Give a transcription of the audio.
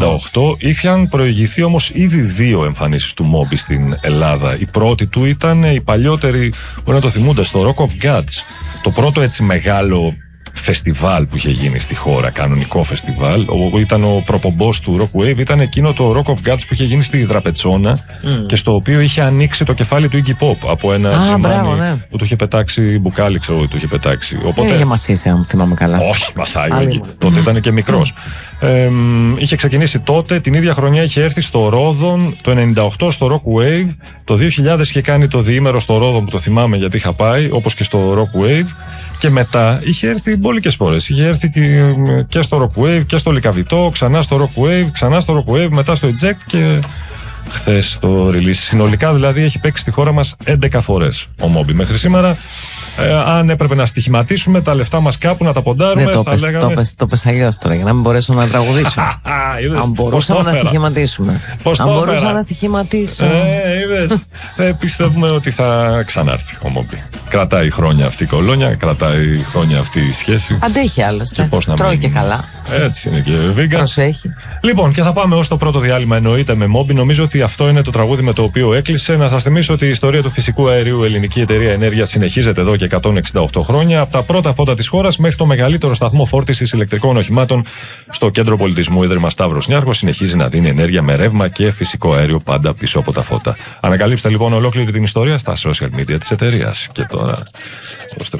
98. Είχαν προηγηθεί όμως ήδη 2 εμφανίσεις του Moby στην Ελλάδα. Η πρώτη του ήταν οι παλιότεροι, μπορεί να το θυμούνται, στο Rock of Gods. Το πρώτο έτσι μεγάλο φεστιβάλ που είχε γίνει στη χώρα, κανονικό φεστιβάλ. Ήταν ο προπομπός του Rockwave, ήταν εκείνο το Rock of Gods που είχε γίνει στη Δραπετσόνα και στο οποίο είχε ανοίξει το κεφάλι του Iggy Pop από ένα τσιμάνι που του είχε πετάξει μπουκάλι, ξέρω ότι του είχε πετάξει. Οπότε... είχε μασίσει, αν θυμάμαι καλά. Όχι, μασάει. Τότε ήταν και μικρός. Είχε ξεκινήσει τότε, την ίδια χρονιά είχε έρθει στο Ρόδον, το 98 στο Rockwave, το 2000 είχε κάνει το διήμερο στο Ρόδον που το θυμάμαι γιατί είχα πάει, όπως και στο Rockwave. Και μετά είχε έρθει μπόλικες φορές. Είχε έρθει και στο Rockwave και στο Λικαβιτό, ξανά στο Rockwave, ξανά στο Rockwave, μετά στο Eject και χθες το release. Συνολικά δηλαδή έχει παίξει στη χώρα μας 11 φορές ο Moby μέχρι σήμερα. Αν έπρεπε να στοιχηματίσουμε τα λεφτά μας κάπου, να τα ποντάρουμε, θα λέγαμε... Το πες αλλιώς τώρα, για να μην μπορέσω να τραγουδήσω. Αν μπορούσαμε να στοιχηματίσουμε. Αν μπορούσα να στοιχηματίσω. Πιστεύουμε ότι θα ξανάρθει ο Moby. Κρατάει χρόνια αυτή η κολόνια, κρατάει χρόνια αυτή η σχέση. Αντέχει άλλωστε. Τρώει και καλά. Έτσι είναι και vegan. Προσέχει. Λοιπόν, και θα πάμε ως το πρώτο διάλειμμα, εννοείται, με Moby. Νομίζω ότι αυτό είναι το τραγούδι με το οποίο έκλεισε. Να σας θυμίσω ότι η ιστορία του φυσικού αερίου Ελληνική Εταιρεία Ενέργειας συνεχίζεται εδώ και 168 χρόνια. Από τα πρώτα φώτα της χώρας μέχρι το μεγαλύτερο σταθμό φόρτισης ηλεκτρικών οχημάτων στο Κέντρο Πολιτισμού Ίδρυμα Σταύρος Νιάρχος συνεχίζει να δίνει ενέργεια με ρεύμα και φυσικό αέριο πάντα πίσω από τα φώτα. Ανακαλύψτε λοιπόν ολόκληρη την ιστορία στα social media της εταιρείας. Και τώρα